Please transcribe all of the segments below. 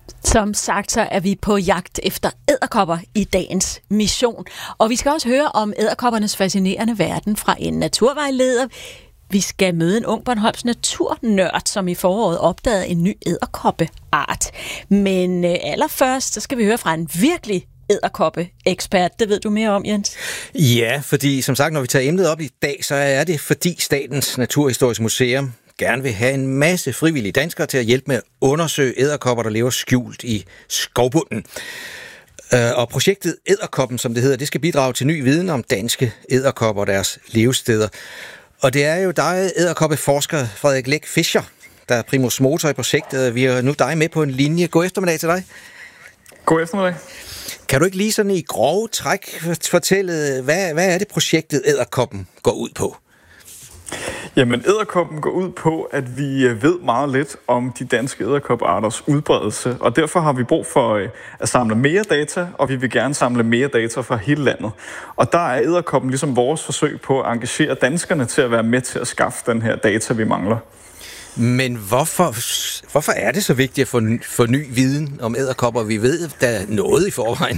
Som sagt, så er vi på jagt efter edderkopper i dagens mission. Og vi skal også høre om edderkoppernes fascinerende verden fra en naturvejleder. Vi skal møde en ung Bornholms naturnørd, som i foråret opdagede en ny edderkoppeart. Men allerførst, så skal vi høre fra en virkelig edderkoppeekspert. Det ved du mere om, Jens? Ja, fordi som sagt, når vi tager emnet op i dag, så er det fordi Statens Naturhistoriske Museum gerne vil have en masse frivillige danskere til at hjælpe med at undersøge edderkopper, der lever skjult i skovbunden. Og projektet Edderkoppen, som det hedder, det skal bidrage til ny viden om danske edderkopper og deres levesteder. Og det er jo dig, edderkoppeforsker Frederik Læk Fischer, der er primus motor i projektet. Vi har nu dig med på en linje. God eftermiddag til dig. God eftermiddag. Kan du ikke lige sådan i grove træk fortælle, hvad er det projektet Edderkoppen går ud på? Jamen, edderkoppen går ud på, at vi ved meget lidt om de danske edderkoppearters udbredelse, og derfor har vi brug for at samle mere data, og vi vil gerne samle mere data fra hele landet. Og der er edderkoppen ligesom vores forsøg på at engagere danskerne til at være med til at skaffe den her data, vi mangler. Men hvorfor er det så vigtigt at få ny viden om edderkopper? Vi ved, der er noget i forvejen.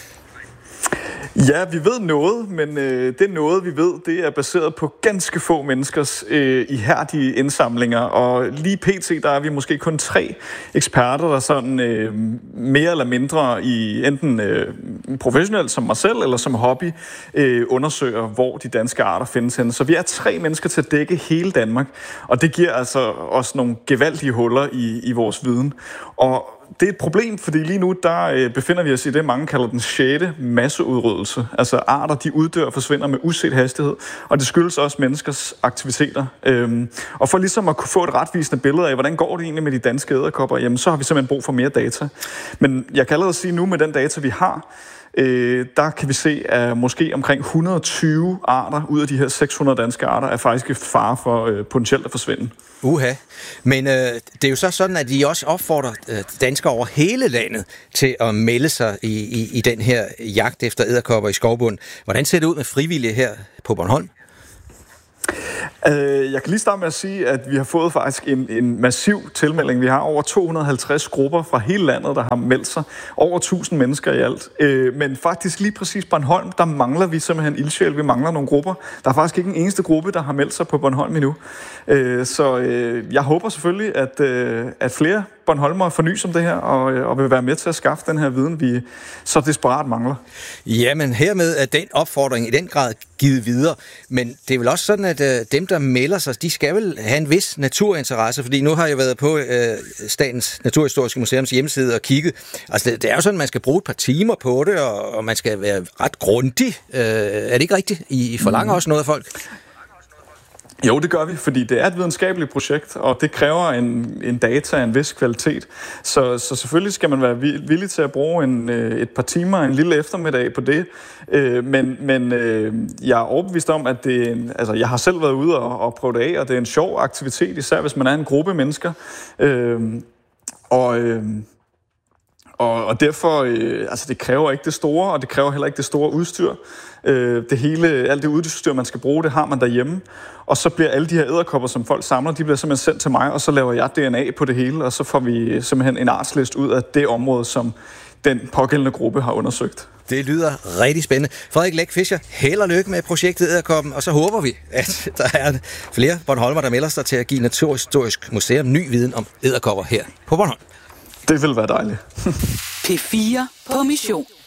Ja, vi ved noget, men det noget, vi ved, det er baseret på ganske få menneskers ihærdige indsamlinger. Og lige pt. Der er vi måske kun 3 eksperter, der sådan mere eller mindre i enten professionelt som mig selv eller som hobby undersøger, hvor de danske arter findes henne. Så vi er 3 mennesker til at dække hele Danmark, og det giver altså også nogle gevaldige huller i vores viden. Og det er et problem, fordi lige nu der befinder vi os i det, mange kalder den 6. masseudryddelse. Altså arter, de uddør og forsvinder med uset hastighed, og det skyldes også menneskers aktiviteter. Og for ligesom at kunne få et retvisende billede af, hvordan går det egentlig med de danske edderkopper, jamen så har vi simpelthen brug for mere data. Men jeg kan allerede sige nu med den data, vi har, der kan vi se, at måske omkring 120 arter ud af de her 600 danske arter er faktisk i fare for potentielt at forsvinde. Uha. Men det er jo så sådan, at I også opfordrer danskere over hele landet til at melde sig i den her jagt efter edderkopper i skovbunden. Hvordan ser det ud med frivillige her på Bornholm? Jeg kan lige starte med at sige, at vi har fået faktisk en massiv tilmelding. Vi har over 250 grupper fra hele landet, der har meldt sig. Over 1000 mennesker i alt. Men faktisk lige præcis Bornholm, der mangler vi simpelthen ildsjæl. Vi mangler nogle grupper. Der er faktisk ikke en eneste gruppe, der har meldt sig på Bornholm endnu. Så jeg håber selvfølgelig, at flere Bornholmere fornys om det her, og vil være med til at skaffe den her viden, vi så desperat mangler. Jamen hermed er den opfordring i den grad givet videre, men det er vel også sådan, at dem, der melder sig, de skal vel have en vis naturinteresse, fordi nu har jeg været på Statens Naturhistoriske Museums hjemmeside og kigget. Altså det er jo sådan, at man skal bruge et par timer på det, og man skal være ret grundig. Er det ikke rigtigt? I forlanger også noget af folk? Jo, det gør vi, fordi det er et videnskabeligt projekt, og det kræver en data af en vis kvalitet. Så selvfølgelig skal man være villig til at bruge et par timer, en lille eftermiddag på det. Men jeg er overbevist om, at jeg har selv været ude og prøve det af, og det er en sjov aktivitet, især hvis man er en gruppe mennesker. Og derfor, det kræver ikke det store, og det kræver heller ikke det store udstyr. Alt det udstyr, man skal bruge, det har man derhjemme. Og så bliver alle de her edderkopper, som folk samler, de bliver simpelthen sendt til mig, og så laver jeg DNA på det hele, og så får vi simpelthen en artsliste ud af det område, som den pågældende gruppe har undersøgt. Det lyder rigtig spændende. Frederik Læk Fischer, held og lykke med projektet Edderkoppen, og så håber vi, at der er flere Bornholmer, der melder sig til at give Naturhistorisk Museum ny viden om edderkopper her på Bornholm. Det vil være dejligt. P4 på mission.